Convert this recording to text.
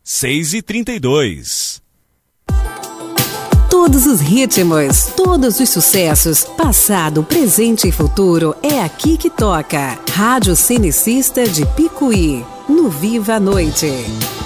6h32. Todos os ritmos, todos os sucessos, passado, presente e futuro, é aqui que toca. Rádio Cenecista de Picuí, no Viva a Noite.